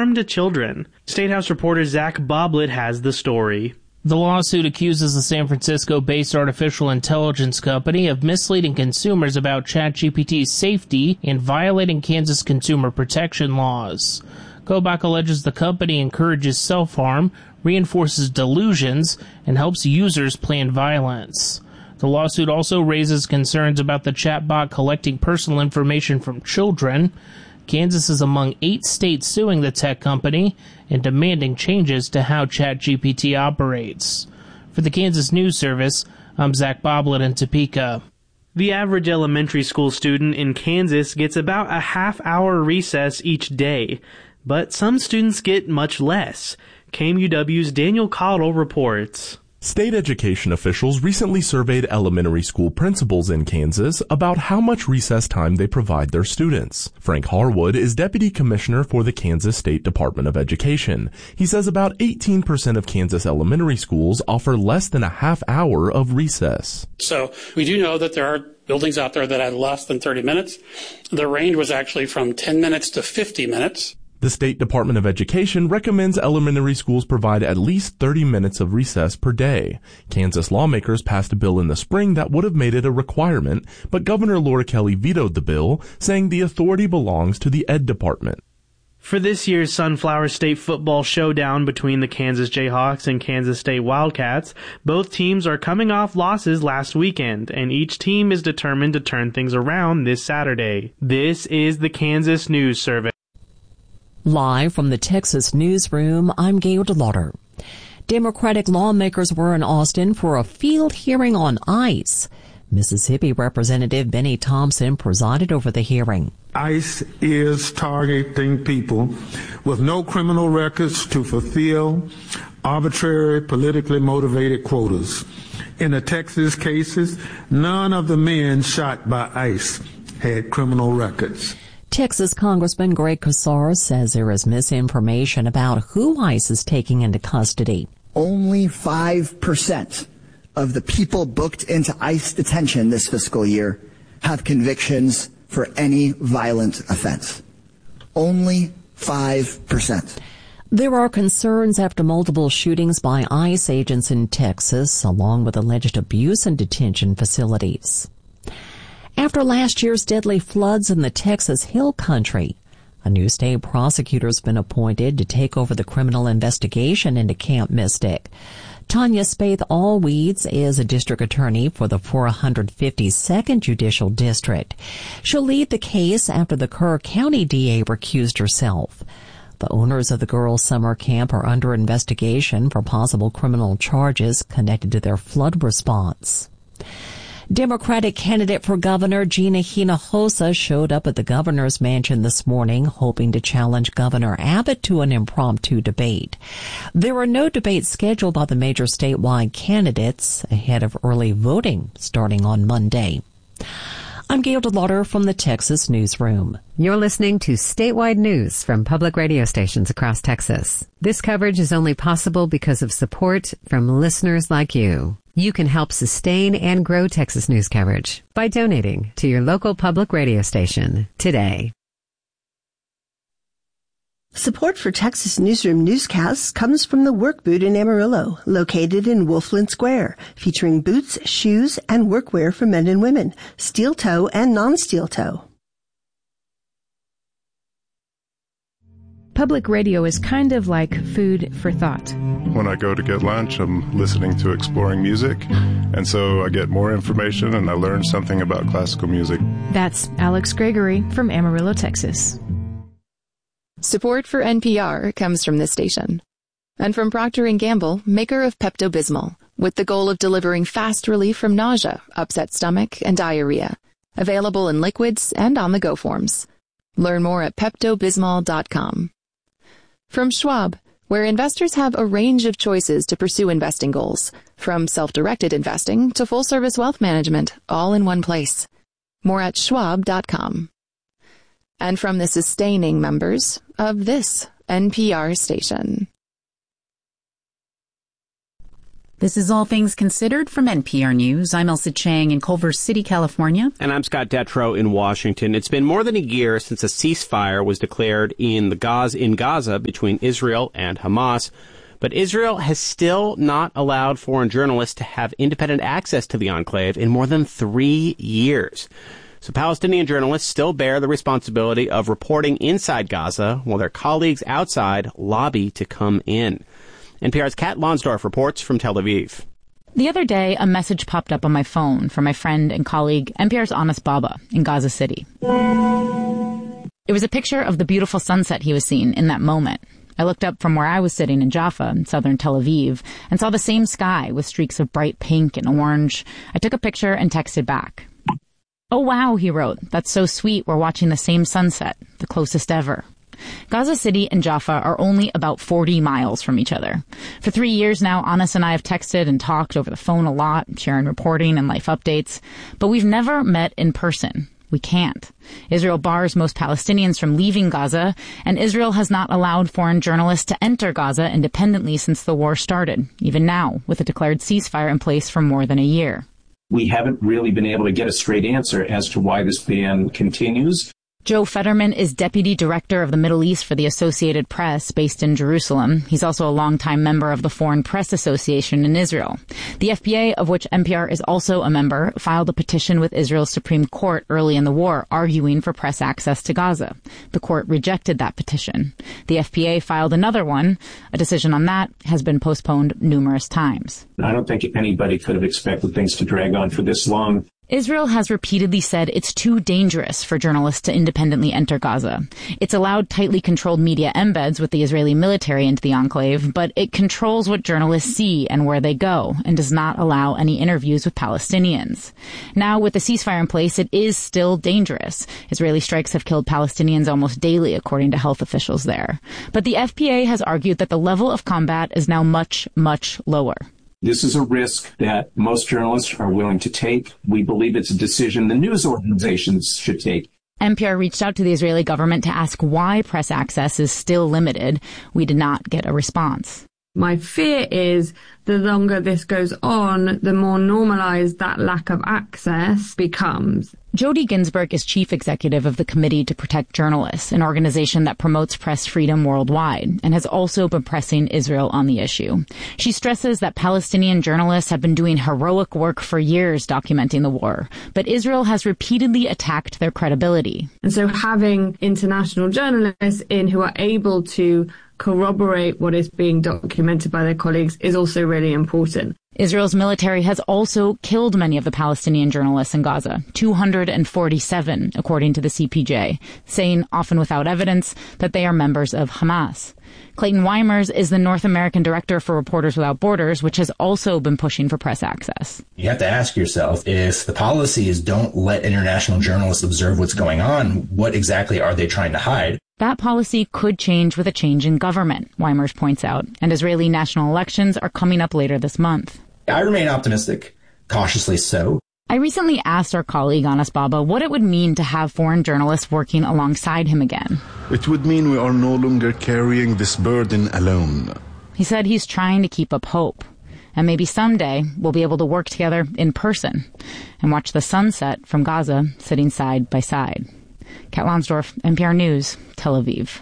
harm to children. State House reporter Zach Boblet has the story. The lawsuit accuses the San Francisco-based artificial intelligence company of misleading consumers about ChatGPT's safety and violating Kansas consumer protection laws. Kobach alleges the company encourages self-harm, reinforces delusions, and helps users plan violence. The lawsuit also raises concerns about the chatbot collecting personal information from children. Kansas is among 8 states suing the tech company and demanding changes to how ChatGPT operates. For the Kansas News Service, I'm Zach Boblet in Topeka. The average elementary school student in Kansas gets about a half-hour recess each day, but some students get much less. KMUW's Daniel Cottle reports. State education officials recently surveyed elementary school principals in Kansas about how much recess time they provide their students. Frank Harwood is Deputy Commissioner for the Kansas State Department of Education. He says about 18% of Kansas elementary schools offer less than a half hour of recess. So we do know that there are buildings out there that had less than 30 minutes. The range was actually from 10 minutes to 50 minutes. The State Department of Education recommends elementary schools provide at least 30 minutes of recess per day. Kansas lawmakers passed a bill in the spring that would have made it a requirement, but Governor Laura Kelly vetoed the bill, saying the authority belongs to the Ed Department. For this year's Sunflower State football showdown between the Kansas Jayhawks and Kansas State Wildcats, both teams are coming off losses last weekend, and each team is determined to turn things around this Saturday. This is the Kansas News Service. Live from the Texas newsroom, I'm Gail DeLauder. Democratic lawmakers were in Austin for a field hearing on ICE. Mississippi Representative Benny Thompson presided over the hearing. ICE is targeting people with no criminal records to fulfill arbitrary, politically motivated quotas. In the Texas cases, none of the men shot by ICE had criminal records. Texas Congressman Greg Casar says there is misinformation about who ICE is taking into custody. Only 5% of the people booked into ICE detention this fiscal year have convictions for any violent offense. Only 5%. There are concerns after multiple shootings by ICE agents in Texas, along with alleged abuse in detention facilities. After last year's deadly floods in the Texas Hill Country, a new state prosecutor has been appointed to take over the criminal investigation into Camp Mystic. Tanya Spaeth Allweeds is a district attorney for the 452nd Judicial District. She'll lead the case after the Kerr County DA recused herself. The owners of the girls' summer camp are under investigation for possible criminal charges connected to their flood response. Democratic candidate for governor Gina Hinojosa showed up at the governor's mansion this morning, hoping to challenge Governor Abbott to an impromptu debate. There are no debates scheduled by the major statewide candidates ahead of early voting starting on Monday. I'm Gail DeLauder from the Texas Newsroom. You're listening to statewide news from public radio stations across Texas. This coverage is only possible because of support from listeners like you. You can help sustain and grow Texas news coverage by donating to your local public radio station today. Support for Texas Newsroom newscasts comes from the Work Boot in Amarillo, located in Wolfland Square, featuring boots, shoes, and workwear for men and women, steel toe and non-steel toe. Public radio is kind of like food for thought. When I go to get lunch, I'm listening to Exploring Music, and so I get more information and I learn something about classical music. That's Alex Gregory from Amarillo, Texas. Support for NPR comes from this station and from Procter & Gamble, maker of Pepto-Bismol, with the goal of delivering fast relief from nausea, upset stomach, and diarrhea. Available in liquids and on-the-go forms. Learn more at PeptoBismol.com. From Schwab, where investors have a range of choices to pursue investing goals, from self-directed investing to full-service wealth management, all in one place. More at Schwab.com. And from the sustaining members of this NPR station. This is All Things Considered from NPR News. I'm Elsa Chang in Culver City, California. And I'm Scott Detrow in Washington. It's been more than a year since a ceasefire was declared in Gaza between Israel and Hamas. But Israel has still not allowed foreign journalists to have independent access to the enclave in more than 3 years. So Palestinian journalists still bear the responsibility of reporting inside Gaza while their colleagues outside lobby to come in. NPR's Kat Lonsdorf reports from Tel Aviv. The other day, a message popped up on my phone from my friend and colleague, NPR's Anas Baba, in Gaza City. It was a picture of the beautiful sunset he was seeing in that moment. I looked up from where I was sitting in Jaffa, in southern Tel Aviv, and saw the same sky with streaks of bright pink and orange. I took a picture and texted back. "Oh wow," he wrote. "That's so sweet. We're watching the same sunset, the closest ever." Gaza City and Jaffa are only about 40 miles from each other. For 3 years now, Anas and I have texted and talked over the phone a lot, sharing reporting and life updates, but we've never met in person. We can't. Israel bars most Palestinians from leaving Gaza, and Israel has not allowed foreign journalists to enter Gaza independently since the war started, even now, with a declared ceasefire in place for more than a year. We haven't really been able to get a straight answer as to why this ban continues. Joe Fetterman is Deputy Director of the Middle East for the Associated Press, based in Jerusalem. He's also a longtime member of the Foreign Press Association in Israel. The FPA, of which NPR is also a member, filed a petition with Israel's Supreme Court early in the war, arguing for press access to Gaza. The court rejected that petition. The FPA filed another one. A decision on that has been postponed numerous times. I don't think anybody could have expected things to drag on for this long. Israel has repeatedly said it's too dangerous for journalists to independently enter Gaza. It's allowed tightly controlled media embeds with the Israeli military into the enclave, but it controls what journalists see and where they go, and does not allow any interviews with Palestinians. Now, with the ceasefire in place, it is still dangerous. Israeli strikes have killed Palestinians almost daily, according to health officials there. But the FPA has argued that the level of combat is now much, much lower. This is a risk that most journalists are willing to take. We believe it's a decision the news organizations should take. NPR reached out to the Israeli government to ask why press access is still limited. We did not get a response. My fear is the longer this goes on, the more normalized that lack of access becomes. Jody Ginsburg is chief executive of the Committee to Protect Journalists, an organization that promotes press freedom worldwide, and has also been pressing Israel on the issue. She stresses that Palestinian journalists have been doing heroic work for years documenting the war, but Israel has repeatedly attacked their credibility. And so having international journalists in who are able to corroborate what is being documented by their colleagues is also really important. Israel's military has also killed many of the Palestinian journalists in Gaza, 247, according to the CPJ, saying, often without evidence, that they are members of Hamas. Clayton Weimers is the North American director for Reporters Without Borders, which has also been pushing for press access. You have to ask yourself, if the policy is don't let international journalists observe what's going on, what exactly are they trying to hide? That policy could change with a change in government, Weimers points out, and Israeli national elections are coming up later this month. I remain optimistic, cautiously so. I recently asked our colleague Anas Baba what it would mean to have foreign journalists working alongside him again. It would mean we are no longer carrying this burden alone. He said he's trying to keep up hope. And maybe someday we'll be able to work together in person and watch the sunset from Gaza sitting side by side. Kat Lonsdorf, NPR News, Tel Aviv.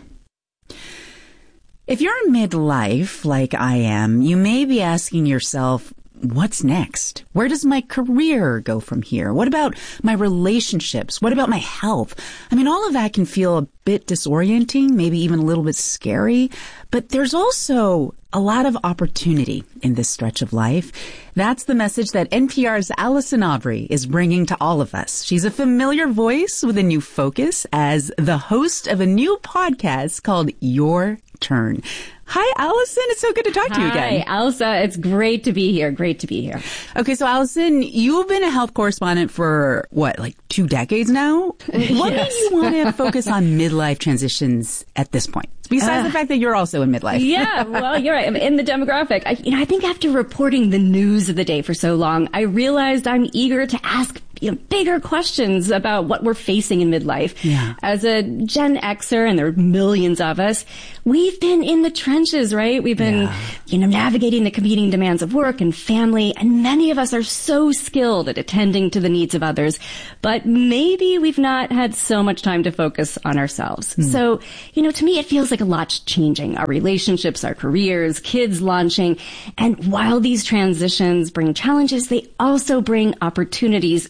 If you're midlife, like I am, you may be asking yourself, what's next? Where does my career go from here? What about my relationships? What about my health? I mean, all of that can feel a bit disorienting, maybe even a little bit scary, but there's also a lot of opportunity in this stretch of life. That's the message that NPR's Allison Aubrey is bringing to all of us. She's a familiar voice with a new focus as the host of a new podcast called Your Turn. Hi, Allison. It's so good to talk to you again. Hi, Elsa. It's great to be here. Great to be here. Okay, so Allison, you've been a health correspondent for, what, like 2 decades now? What made you want to focus on midlife transitions at this point? Besides the fact that you're also in midlife. Yeah, well, you're right. I'm in the demographic. I think after reporting the news of the day for so long, I realized I'm eager to ask bigger questions about what we're facing in midlife. Yeah. As a Gen Xer, and there are millions of us, we've been in the trenches, right? We've been, navigating the competing demands of work and family, and many of us are so skilled at attending to the needs of others, but maybe we've not had so much time to focus on ourselves. So, to me, it feels like a lot's changing. Our relationships, our careers, kids launching, and while these transitions bring challenges, they also bring opportunities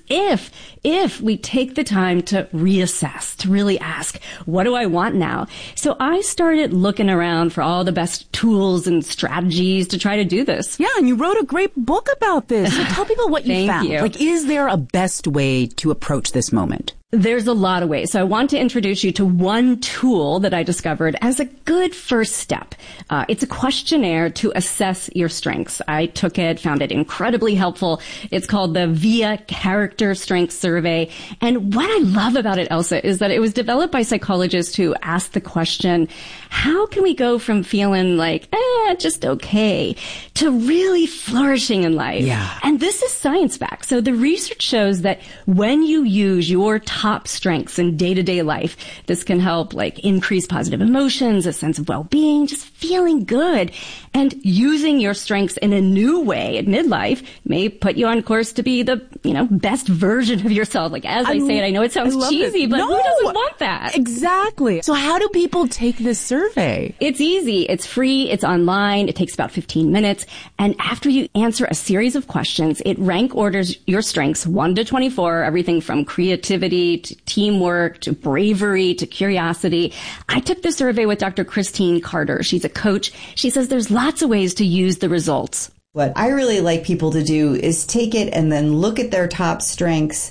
if we take the time to reassess, to really ask, what do I want now? So I started looking around for all the best tools and strategies to try to do this. Yeah, and you wrote a great book about this. So tell people what you found. Like, is there a best way to approach this moment? There's a lot of ways. So I want to introduce you to one tool that I discovered as a good first step. It's a questionnaire to assess your strengths. I took it, found it incredibly helpful. It's called the VIA Character Strength Survey. And what I love about it, Elsa, is that it was developed by psychologists who asked the question, how can we go from feeling like, just okay, to really flourishing in life? Yeah. And this is science-backed. So the research shows that when you use your top strengths in day-to-day life, this can help increase positive emotions, a sense of well-being, just feeling good. And using your strengths in a new way at midlife may put you on course to be the, best version of yourself. As I say it, I know it sounds cheesy, but who doesn't want that? Exactly. So how do people take this survey? It's easy. It's free. It's online. It takes about 15 minutes. And after you answer a series of questions, it rank orders your strengths 1 to 24, everything from creativity to teamwork to bravery to curiosity. I took the survey with Dr. Christine Carter. She's a coach. She says there's lots of ways to use the results. What I really like people to do is take it and then look at their top strengths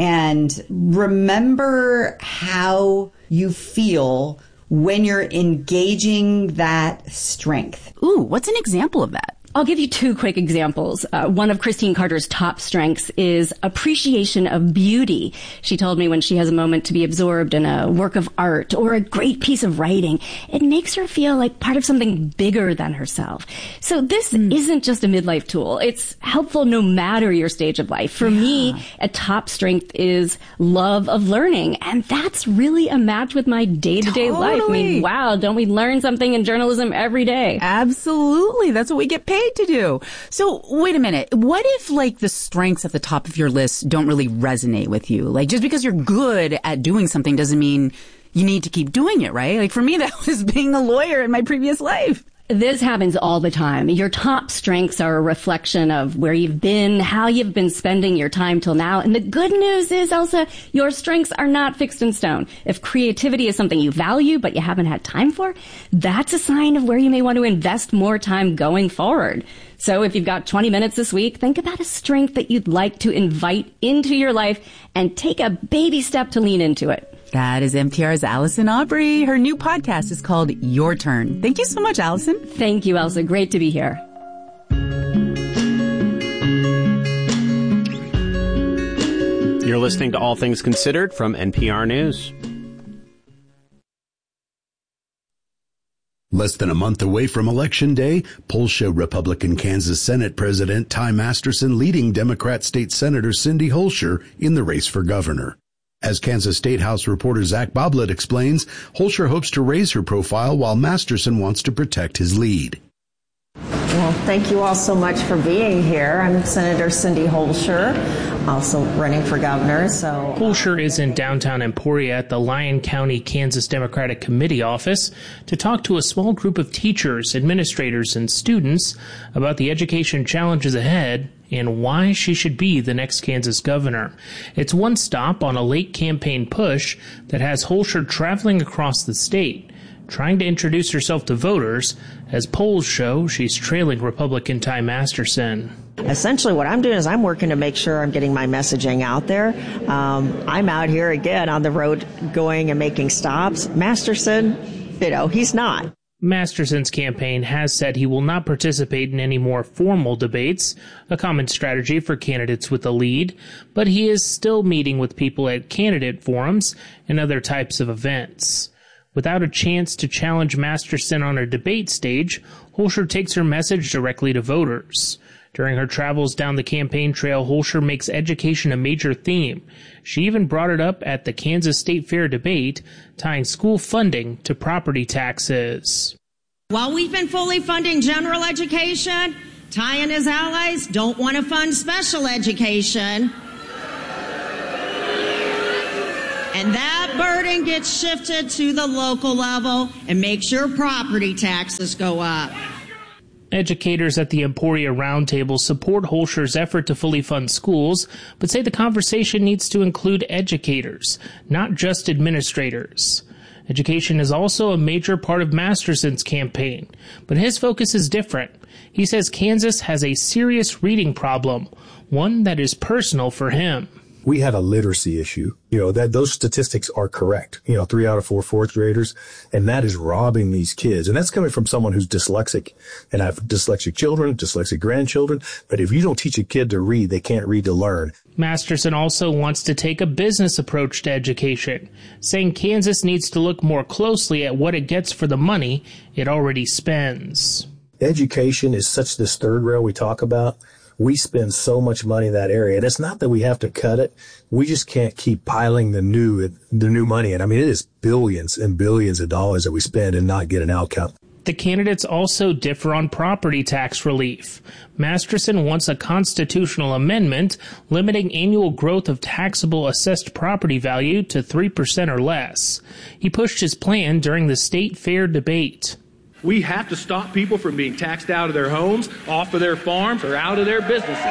and remember how you feel when you're engaging that strength. Ooh, what's an example of that? I'll give you 2 quick examples. One of Christine Carter's top strengths is appreciation of beauty. She told me when she has a moment to be absorbed in a work of art or a great piece of writing, it makes her feel like part of something bigger than herself. So this isn't just a midlife tool. It's helpful no matter your stage of life. For me, a top strength is love of learning. And that's really a match with my day-to-day life. I mean, wow, don't we learn something in journalism every day? Absolutely. That's what we get paid to do. So wait a minute. What if the strengths at the top of your list don't really resonate with you? Just because you're good at doing something doesn't mean you need to keep doing it, right? For me, that was being a lawyer in my previous life. This happens all the time. Your top strengths are a reflection of where you've been, how you've been spending your time till now. And the good news is, Elsa, your strengths are not fixed in stone. If creativity is something you value but you haven't had time for, that's a sign of where you may want to invest more time going forward. So if you've got 20 minutes this week, think about a strength that you'd like to invite into your life and take a baby step to lean into it. That is NPR's Allison Aubrey. Her new podcast is called Your Turn. Thank you so much, Allison. Thank you, Elsa. Great to be here. You're listening to All Things Considered from NPR News. Less than a month away from Election Day, polls show Republican Kansas Senate President Ty Masterson leading Democrat State Senator Cindy Holscher in the race for governor. As Kansas State House reporter Zach Boblet explains, Holscher hopes to raise her profile while Masterson wants to protect his lead. Well, thank you all so much for being here. I'm Senator Cindy Holscher, also running for governor. Holscher is in downtown Emporia at the Lyon County, Kansas Democratic Committee office to talk to a small group of teachers, administrators, and students about the education challenges ahead and why she should be the next Kansas governor. It's one stop on a late campaign push that has Holscher traveling across the state, trying to introduce herself to voters, as polls show she's trailing Republican Ty Masterson. Essentially what I'm doing is I'm working to make sure I'm getting my messaging out there. I'm out here again on the road going and making stops. Masterson, he's not. Masterson's campaign has said he will not participate in any more formal debates, a common strategy for candidates with a lead, but he is still meeting with people at candidate forums and other types of events. Without a chance to challenge Masterson on a debate stage, Holscher takes her message directly to voters. During her travels down the campaign trail, Holscher makes education a major theme. She even brought it up at the Kansas State Fair debate, tying school funding to property taxes. While we've been fully funding general education, Ty and his allies don't want to fund special education. And that burden gets shifted to the local level and makes your property taxes go up. Educators at the Emporia Roundtable support Holscher's effort to fully fund schools, but say the conversation needs to include educators, not just administrators. Education is also a major part of Masterson's campaign, but his focus is different. He says Kansas has a serious reading problem, one that is personal for him. We have a literacy issue. That those statistics are correct. 3 out of 4 fourth graders, and that is robbing these kids. And that's coming from someone who's dyslexic, and I have dyslexic children, dyslexic grandchildren. But if you don't teach a kid to read, they can't read to learn. Masterson also wants to take a business approach to education, saying Kansas needs to look more closely at what it gets for the money it already spends. Education is such this third rail we talk about. We spend so much money in that area. And it's not that we have to cut it. We just can't keep piling the new money in. I mean, it is billions and billions of dollars that we spend and not get an outcome. The candidates also differ on property tax relief. Masterson wants a constitutional amendment limiting annual growth of taxable assessed property value to 3% or less. He pushed his plan during the state fair debate. We have to stop people from being taxed out of their homes, off of their farms, or out of their businesses.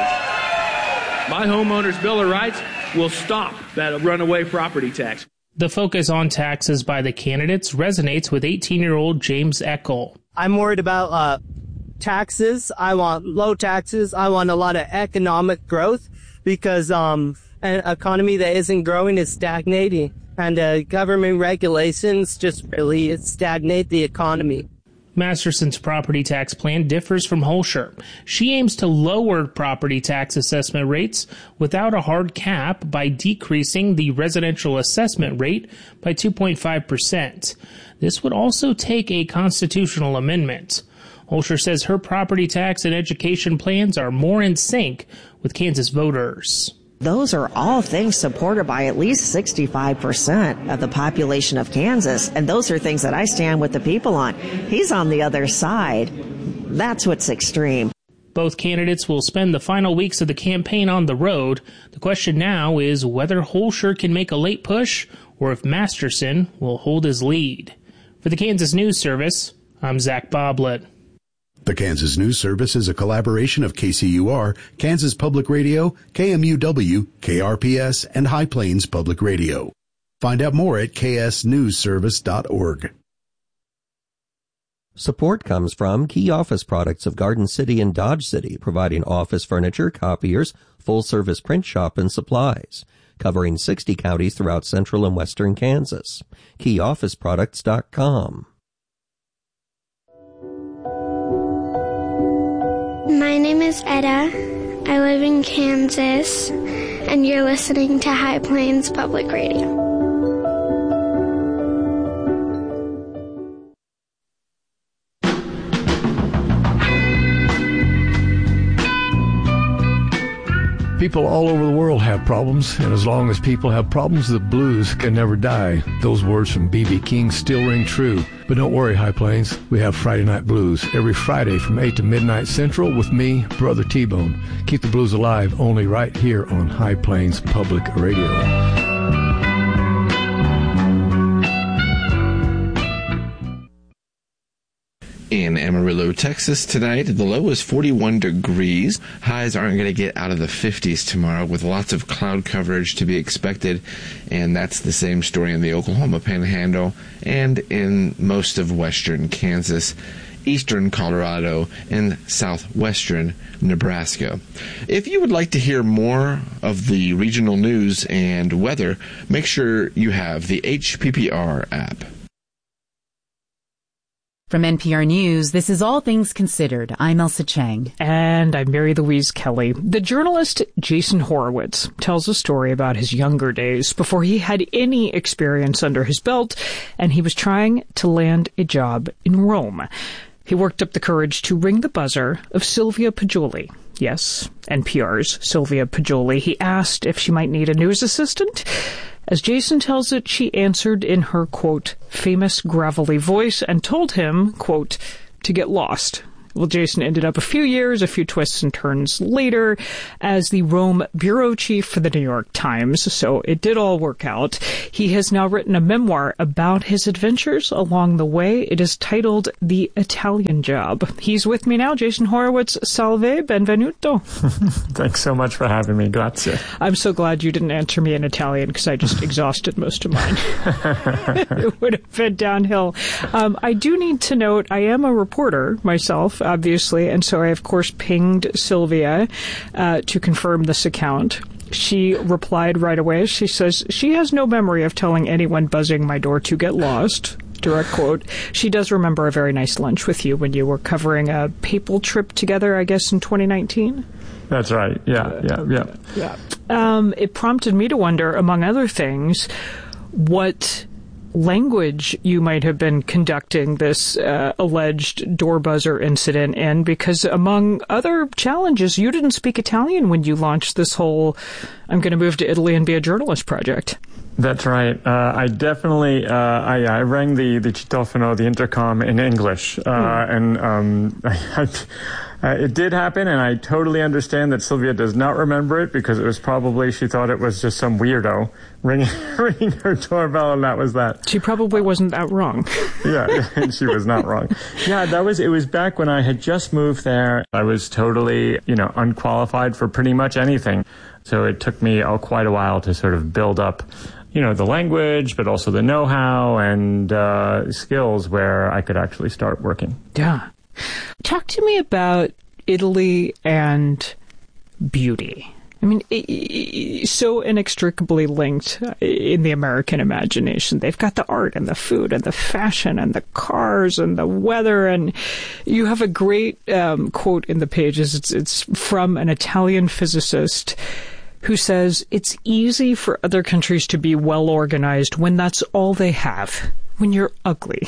My homeowner's Bill of Rights will stop that runaway property tax. The focus on taxes by the candidates resonates with 18-year-old James Eckel. I'm worried about taxes. I want low taxes. I want a lot of economic growth because an economy that isn't growing is stagnating, and government regulations just really stagnate the economy. Masterson's property tax plan differs from Holscher. She aims to lower property tax assessment rates without a hard cap by decreasing the residential assessment rate by 2.5%. This would also take a constitutional amendment. Holscher says her property tax and education plans are more in sync with Kansas voters. Those are all things supported by at least 65% of the population of Kansas. And those are things that I stand with the people on. He's on the other side. That's what's extreme. Both candidates will spend the final weeks of the campaign on the road. The question now is whether Holscher can make a late push or if Masterson will hold his lead. For the Kansas News Service, I'm Zach Boblet. The Kansas News Service is a collaboration of KCUR, Kansas Public Radio, KMUW, KRPS, and High Plains Public Radio. Find out more at ksnewsservice.org. Support comes from Key Office Products of Garden City and Dodge City, providing office furniture, copiers, full-service print shop, and supplies, covering 60 counties throughout central and western Kansas. KeyOfficeProducts.com. My name is Etta. I live in Kansas, and you're listening to High Plains Public Radio. People all over the world have problems, and as long as people have problems, the blues can never die. Those words from B.B. King still ring true. But don't worry, High Plains, we have Friday Night Blues every Friday from 8 to midnight Central with me, Brother T-Bone. Keep the blues alive only right here on High Plains Public Radio. In Amarillo, Texas tonight, the low is 41 degrees. Highs aren't going to get out of the 50s tomorrow with lots of cloud coverage to be expected. And that's the same story in the Oklahoma Panhandle and in most of western Kansas, eastern Colorado, and southwestern Nebraska. If you would like to hear more of the regional news and weather, make sure you have the HPPR app. From NPR News, this is All Things Considered. I'm Elsa Chang. And I'm Mary Louise Kelly. The journalist Jason Horowitz tells a story about his younger days before he had any experience under his belt, and he was trying to land a job in Rome. He worked up the courage to ring the buzzer of Silvia Poggioli. Yes, NPR's Sylvia Poggioli. He asked if she might need a news assistant. As Jason tells it, she answered in her, quote, famous gravelly voice and told him, quote, to get lost. Well, Jason ended up a few twists and turns later as the Rome bureau chief for the New York Times, so it did all work out. He has now written a memoir about his adventures along the way. It is titled The Italian Job. He's with me now. Jason Horowitz, salve, benvenuto. Thanks so much for having me. Grazie. I'm so glad you didn't answer me in Italian because I just exhausted most of mine. It would have been downhill. I do need to note, I am a reporter myself, obviously, and so I, of course, pinged Sylvia to confirm this account. She replied right away. She says she has no memory of telling anyone buzzing my door to get lost. Direct quote. She does remember a very nice lunch with you when you were covering a papal trip together, I guess, in 2019. That's right. Yeah. It prompted me to wonder, among other things, what language you might have been conducting this alleged door buzzer incident in, because among other challenges, you didn't speak Italian when you launched this whole I'm going to move to Italy and be a journalist project. That's right. I definitely, I rang the citofono, the intercom, in English. It did happen, and I totally understand that Sylvia does not remember it because it was probably, she thought it was just some weirdo ringing her doorbell, and that was that. She probably wasn't that wrong. Yeah, she was not wrong. Yeah, it was back when I had just moved there. I was totally, unqualified for pretty much anything. So it took me quite a while to sort of build up, the language, but also the know-how and skills where I could actually start working. Yeah. Talk to me about Italy and beauty. I mean, so inextricably linked in the American imagination. They've got the art and the food and the fashion and the cars and the weather. And you have a great quote in the pages. It's from an Italian physicist who says, it's easy for other countries to be well organized when that's all they have. When you're ugly.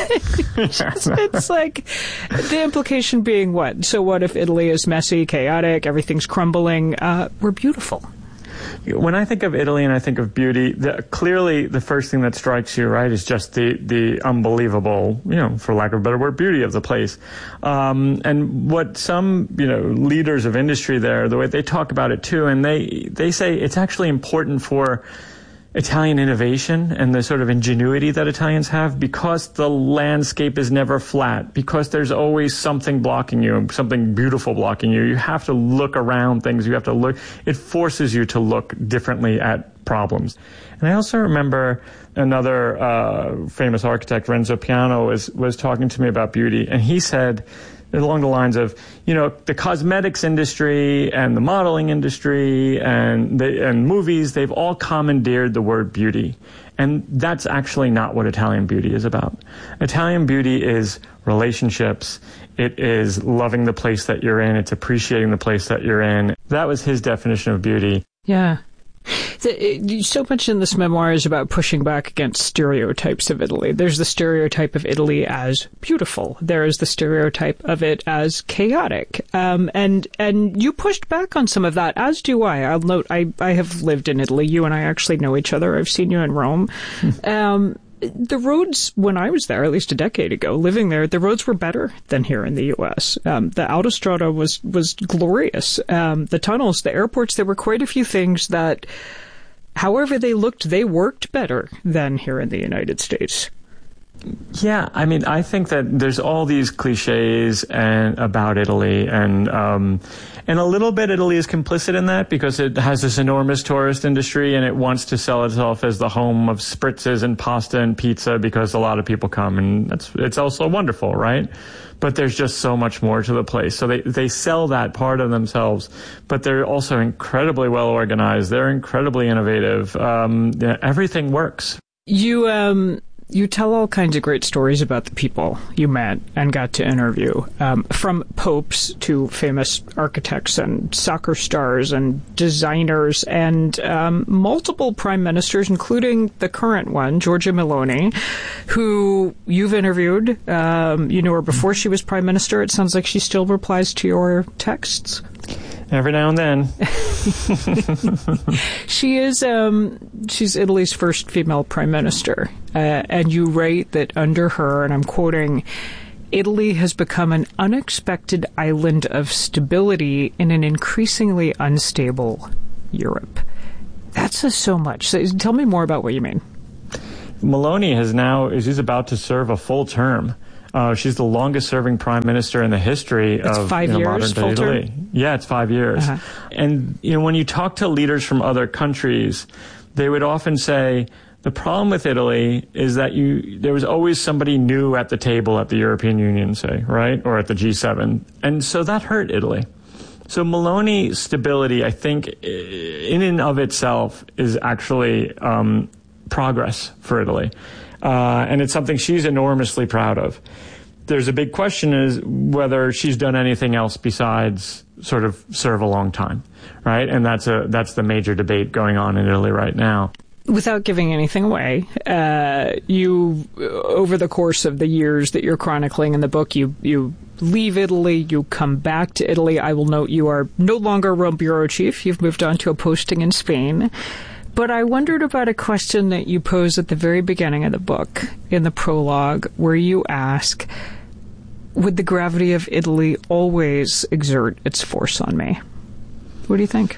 It's like the implication being what? So what if Italy is messy, chaotic, everything's crumbling? We're beautiful. When I think of Italy and I think of beauty, clearly the first thing that strikes you, right, is just the unbelievable, for lack of a better word, beauty of the place. And what some, leaders of industry there, the way they talk about it too, and they say it's actually important for Italian innovation and the sort of ingenuity that Italians have, because the landscape is never flat, because there's always something blocking you, something beautiful blocking you. You have to look around things. You have to look. It forces you to look differently at problems. And I also remember another famous architect, Renzo Piano, was talking to me about beauty, and he said, along the lines of, the cosmetics industry and the modeling industry and movies, they've all commandeered the word beauty. And that's actually not what Italian beauty is about. Italian beauty is relationships. It is loving the place that you're in. It's appreciating the place that you're in. That was his definition of beauty. Yeah. So much in this memoir is about pushing back against stereotypes of Italy. There's the stereotype of Italy as beautiful. There is the stereotype of it as chaotic. And you pushed back on some of that, as do I. I'll note, I have lived in Italy. You and I actually know each other. I've seen you in Rome. The roads, when I was there, at least a decade ago, living there, the roads were better than here in the U.S. The autostrada was glorious. The tunnels, the airports, there were quite a few things that, however they looked, they worked better than here in the United States. Yeah, I mean, I think that there's all these cliches about Italy, and a little bit Italy is complicit in that because it has this enormous tourist industry and it wants to sell itself as the home of spritzes and pasta and pizza because a lot of people come, and it's also wonderful, right? But there's just so much more to the place. So they sell that part of themselves, but they're also incredibly well organized. They're incredibly innovative. Everything works. You You tell all kinds of great stories about the people you met and got to interview, from popes to famous architects and soccer stars and designers and multiple prime ministers, including the current one, Giorgia Meloni, who you've interviewed. You knew her before she was prime minister. It sounds like she still replies to your texts. Every now and then. She's Italy's first female prime minister. And you write that under her, and I'm quoting, Italy has become an unexpected island of stability in an increasingly unstable Europe. That says so much. So tell me more about what you mean. Meloni she's about to serve a full term. She's the longest-serving prime minister in the history of 5 years, modern-day full Italy. term? Yeah, it's 5 years. Uh-huh. And when you talk to leaders from other countries, they would often say the problem with Italy is that there was always somebody new at the table at the European Union, say, right, or at the G7, and so that hurt Italy. So Meloni's stability, I think, in and of itself, is actually progress for Italy. And it's something she's enormously proud of. There's a big question is whether she's done anything else besides sort of serve a long time, right? And that's the major debate going on in Italy right now. Without giving anything away, you, over the course of the years that you're chronicling in the book, you leave Italy, you come back to Italy. I will note you are no longer Rome bureau chief. You've moved on to a posting in Spain. But I wondered about a question that you pose at the very beginning of the book, in the prologue, where you ask, would the gravity of Italy always exert its force on me? What do you think?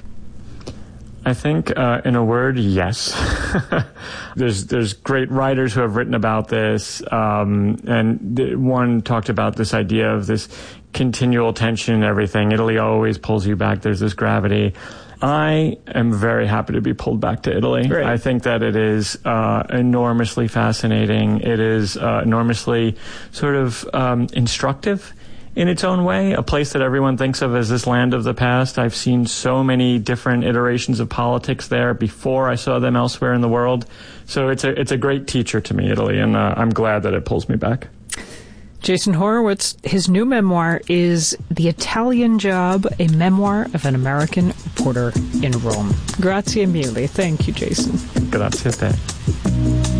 I think, in a word, yes. There's great writers who have written about this, and one talked about this idea of this continual tension and everything. Italy always pulls you back. There's this gravity. I am very happy to be pulled back to Italy. Great. I think that it is enormously fascinating. It is enormously sort of instructive in its own way, a place that everyone thinks of as this land of the past. I've seen so many different iterations of politics there before I saw them elsewhere in the world. So it's a great teacher to me, Italy, and I'm glad that it pulls me back. Jason Horowitz, his new memoir is The Italian Job, a memoir of an American reporter in Rome. Grazie mille. Thank you, Jason. Grazie a te.